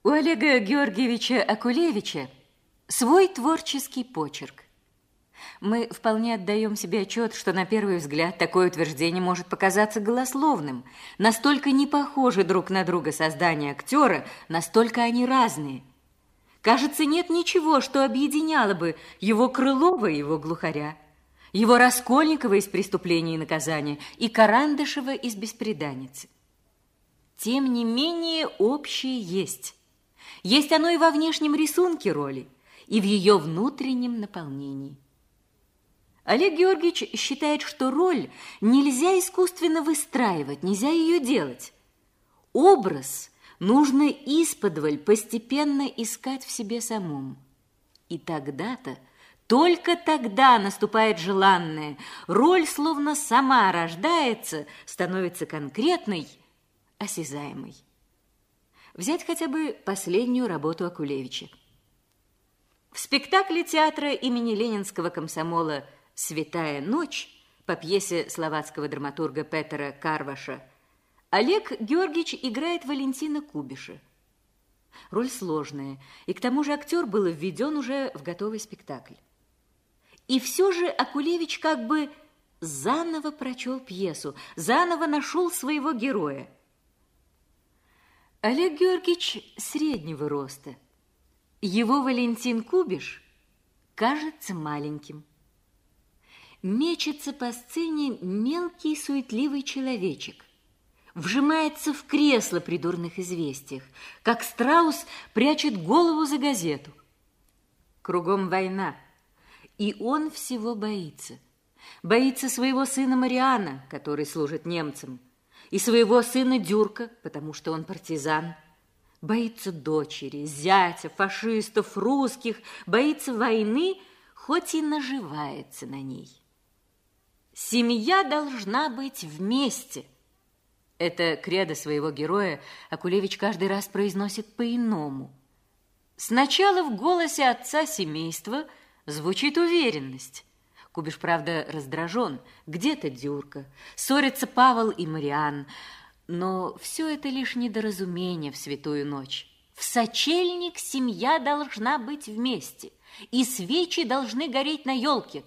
У Олега Георгиевича Акулевича свой творческий почерк. Мы вполне отдаем себе отчет, что на первый взгляд такое утверждение может показаться голословным. Настолько не похожи друг на друга создания актера, настолько они разные. Кажется, нет ничего, что объединяло бы его Крылова и его Глухаря, его Раскольникова из «Преступления и наказания» и Карандышева из «Бесприданницы». Тем не менее, общее есть. Есть оно и во внешнем рисунке роли, и в ее внутреннем наполнении. Олег Георгиевич считает, что роль нельзя искусственно выстраивать, нельзя ее делать. Образ нужно исподволь постепенно искать в себе самом. И тогда-то, только тогда наступает желанное. Роль словно сама рождается, становится конкретной, осязаемой. Взять хотя бы последнюю работу Акулевича. В спектакле театра имени Ленинского комсомола «Святая ночь» по пьесе словацкого драматурга Петера Карваша Олег Георгиевич играет Валентина Кубиша. Роль сложная, и к тому же актер был введен уже в готовый спектакль. И все же Акулевич как бы заново прочел пьесу, заново нашел своего героя. Олег Георгиевич среднего роста. Его Валентин Кубиш кажется маленьким. Мечется по сцене мелкий суетливый человечек. Вжимается в кресло при дурных известиях, как страус прячет голову за газету. Кругом война, и он всего боится. Боится своего сына Мариана, который служит немцам, и своего сына Дюрка, потому что он партизан. Боится дочери, зятя, фашистов, русских, боится войны, хоть и наживается на ней. Семья должна быть вместе. Это кредо своего героя Акулевич каждый раз произносит по-иному. Сначала в голосе отца семейства звучит уверенность. Кубиш, правда, раздражен. Где-то Дюрка, ссорятся Павел и Мариан. Но все это лишь недоразумение в святую ночь. В сочельник семья должна быть вместе, и свечи должны гореть на елке.